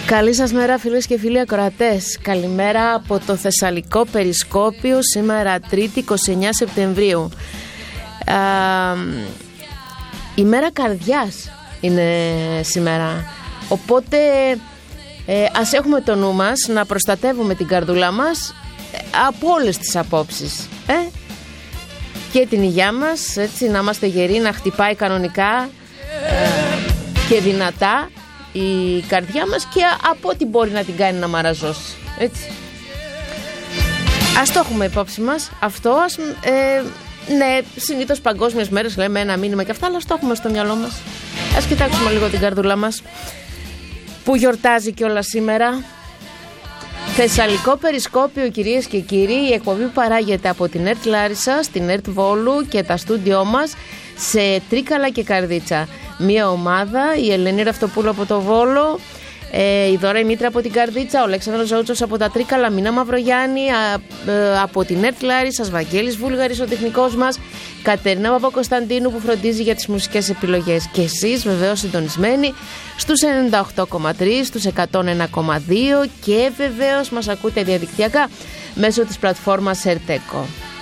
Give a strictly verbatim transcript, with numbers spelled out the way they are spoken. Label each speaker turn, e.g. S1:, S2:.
S1: Καλή σας μέρα φίλες και φίλοι ακροατές. Καλημέρα από το Θεσσαλικό Περισκόπιο, σήμερα Τρίτη είκοσι εννέα Σεπτεμβρίου. Α, η μέρα καρδιάς είναι σήμερα. Οπότε ε, ας έχουμε το νου μας να προστατεύουμε την καρδούλα μας από όλες τις απόψεις. Ε? Και την υγειά μας, έτσι, να είμαστε γεροί, να χτυπάει κανονικά ε, και δυνατά η καρδιά μας και από ό,τι μπορεί να την κάνει να μαραζώσει, έτσι. Ας το έχουμε υπόψη μας αυτό, ας, ε, ναι, συνήθως παγκόσμιες μέρες λέμε ένα μήνυμα και αυτά, αλλά ας το έχουμε στο μυαλό μας. Ας κοιτάξουμε λίγο την καρδούλα μας που γιορτάζει κιόλας σήμερα. Θεσσαλικό Περισκόπιο, κυρίες και κύριοι, η εκπομπή που παράγεται από την ΕΡΤ Λάρισα, στην ΕΡΤ Βόλου και τα στούντιό μας σε Τρίκαλα και Καρδίτσα. Μία ομάδα, η Ελένη Ραυτοπούλου από το Βόλο, ε, η Δώρα η Μήτρα από την Καρδίτσα, ο Αλέξανδρος Ζαούτσος από τα Τρίκαλα, Μίνα Μαυρογιάννη α, ε, από την ΕΡΤ Λάρισσας, Βαγγέλης Βούλγαρης ο τεχνικός μας, Κατερίνα Παπακοσταντίνου που φροντίζει για τις μουσικές επιλογές. Και εσείς βεβαίως συντονισμένοι στους ενενήντα οκτώ κόμμα τρία, στους εκατόν ένα κόμμα δύο και βεβαίως μας ακούτε διαδικτυακά μέσω της πλατφόρμας Ερτέκο.